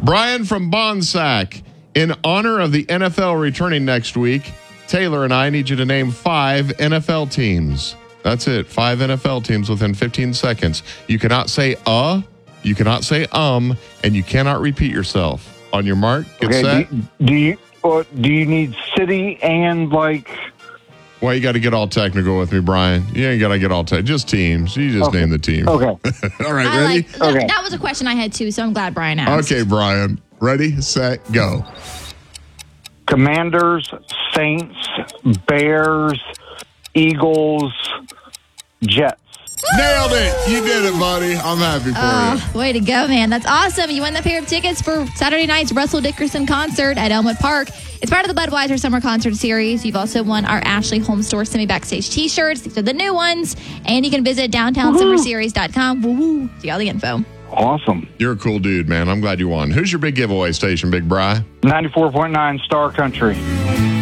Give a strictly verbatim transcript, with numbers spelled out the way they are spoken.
Brian from Bonsack, in honor of the N F L returning next week, Taylor and I need you to name five N F L teams. That's it. Five N F L teams within fifteen seconds. You cannot say uh, you cannot say um, and you cannot repeat yourself. On your mark, get okay, set. Do, do you or do you need city and like? Well, you got to get all technical with me, Brian. You ain't got to get all tech. Just teams. You just Okay. name the team. Okay. All right, I ready? like, that, Okay. that was a question I had too, so I'm glad Brian asked. Okay, Brian. Ready, set, go. Commanders, Saints, Bears, Eagles, Jets. Nailed it. You did it, buddy. I'm happy for Oh, way to go, man. That's awesome. You won the pair of tickets for Saturday night's Russell Dickerson concert at Elmwood Park. It's part of the Budweiser Summer Concert Series. You've also won our Ashley Home Store semi-backstage t-shirts. These are the new ones. And you can visit downtown summer series dot com. Woo-woo. See all the info. Awesome. it. You're a cool dude, man. I'm glad you won. Who's your big giveaway station, Big Bri? ninety-four point nine Star Country.